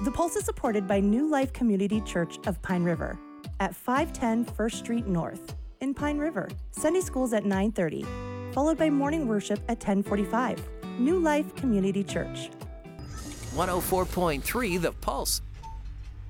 The Pulse is supported by New Life Community Church of Pine River at 510 First Street North in Pine River. Sunday schools at 9:30, followed by morning worship at 10:45. New Life Community Church. 104.3 The Pulse.